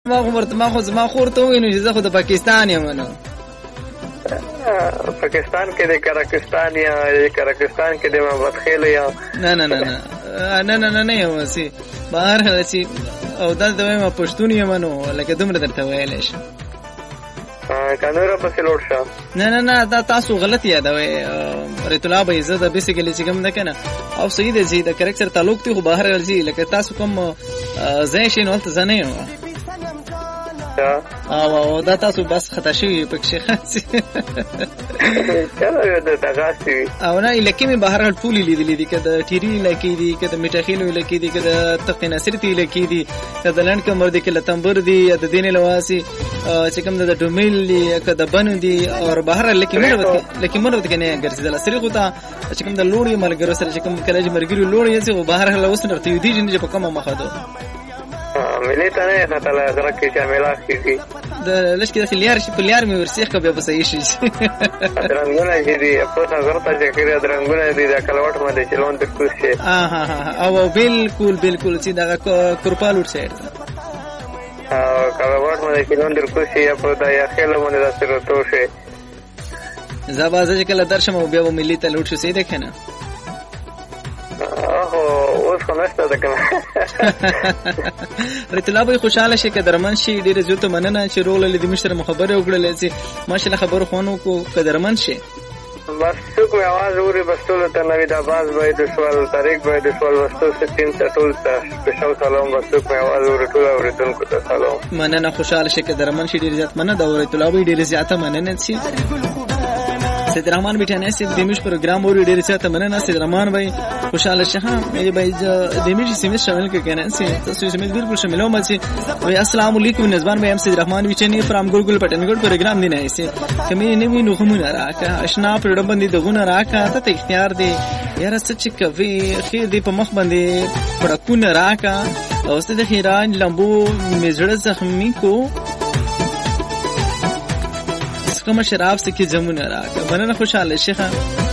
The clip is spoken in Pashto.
ما خو زما خور ته وینو چې زه خو د پاکستان یم نو پاکستان کې د کراکستان یا کراکستان کې د محمد یا نه یو سي بهر سي او دلته ما پښتون یم نو لکه دومره درته ویل شي کانورا پسې لوټ شه نه دا تاسو غلط یادوي ریت الله به عزت بیسیکلی چې کوم نه کنه او صحیح دی چې د کریکټر تعلق ته خو بهر راځي لکه تاسو کوم ځای شي نو ته ځنه یو او دا تاسو بس خطا شوی پکې خاصي چلو دا تاسو او نه لکه می بهر ټول لیدلې دي کده ټيري لکې دي کده میټاخیل لکې دي کده تخت نصرتي لکې دي کده لند کمر دي کله تنبر دي د دین لواسي چې کوم د ډومیل دي کده بنو دي او بهر لکه مرو کې نه ګرځیدل سری خو ته چې کوم د لوړی ملګرو سره چې کوم کله چې مرګري لوړی چې بهر له وسنر ته دي چې په کومه مخاده ملي ته نه خطر درکې چې ملاخ کیږي د لشکې د لیار شي په لیار مې ورسېخ کبه په صحیح شي درنګونه دي په څنګه ته چې کړه درنګونه دي د کلوټ باندې چلون د کوشي او بالکل چې دا کورپال ور سره کلوټ باندې چلون د کوشي په دا یا خل باندې د سره توشه زبازه چې کله درشم او بیا ملي ته لوټ شو سي ده کنه اوس کومسته ده کنه ریت الله به خوشاله شي که درمن شي ډیره زوته مننه چې رول لیدي مشر مخبره وکړل چې ماشاءالله خبر خونو کو قدرمن شي بس څوک आवाज اوري بس ټول ته نوې د باز وای د سوال طریق وای د سوال وستو ستین ته ټول ته سپیشل سلام بس څوک आवाज اوري ټول اوریدونکو ته سلام مننه خوشاله شي که درمن شي ډیره زیات مننه د ریت الله به ډیره زیاته مننه شي سید رحمان بیٹھانے سے دیمش پروگرام اور ډیر ساته مننه سید رحمان بھائی خوشاله شه مې بھائی دیمش سیمه شامل کړه سي تاسو سیمه بالکل شامل हो مچ وی السلام علیکم نظمان بھائی ہم سید رحمان بیچنی فرام ګورګل پټنګړ پروگرام دی نه سي کمه نه وینو خمونه راکا اشنا پر باندې دغونه راکا ته اختیار دی یاره سچ کوي خیر دی په مخ باندې پړکونه راکا او ست د خیران لمبو مزړه زخمی کو کوم شراب سکی جمونه راکا مننه خوشاله شيخه